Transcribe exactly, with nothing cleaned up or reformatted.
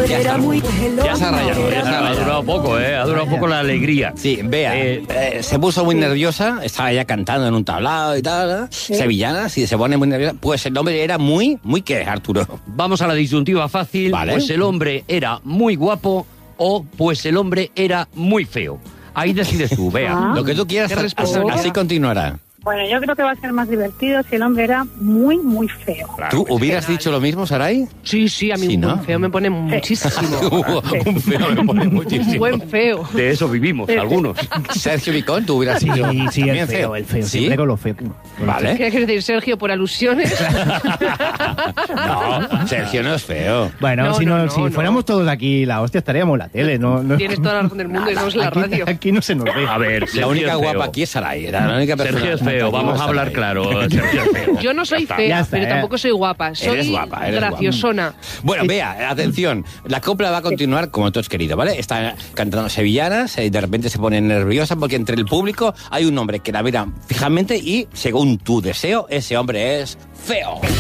hombre era muy... Ya se ha rayado, ya se ha Ha rayado. durado poco, ¿eh? Ha durado poco la alegría. Sí, vea, Eh, eh, se puso muy nerviosa, estaba ya cantando en un tablado y tal, sevillana, si se pone muy nerviosa, pues el hombre era muy, muy ¿qué, Arturo? Vamos a la disyuntiva fácil. Vale. Pues el hombre era muy guapo o pues el hombre era muy feo. Ahí decides tú, Bea. Ah. Lo que tú quieras, Qué así, responsabilidad. así continuará. Bueno, yo creo que va a ser más divertido si el hombre era muy, muy feo. ¿Tú hubieras dicho lo mismo, Saray? Sí, sí, a mí Sí, un ¿no? buen feo me pone muchísimo. Un feo me pone Un muchísimo. buen feo. De eso vivimos, algunos. Sergio Vicón, tú hubieras Sí, dicho sí, también el feo, el feo. ¿Sí? Siempre con lo feo. Vale. ¿Qué quieres decir, Sergio, por alusiones? No, Sergio no es feo. Bueno, No, si, no, no, no, si no. fuéramos todos aquí la hostia, estaríamos en la tele. No, no- Tienes toda la razón del mundo y no es la aquí, radio. aquí no se nos ve. A ver, La Sergio única es feo. guapa aquí es Saray. Era la única persona. Sergio es feo, vamos a hablar claro. Sergio es feo. Yo no soy Ya está. fea, Ya está, pero eh. tampoco soy guapa. Soy Eres guapa, eres graciosona. Bueno, vea, atención. La copla va a continuar como tú has querido, ¿vale? Está cantando sevillanas y de repente se pone nerviosa porque entre el público hay un hombre que la mira fijamente y, según tu deseo, ese hombre es feo.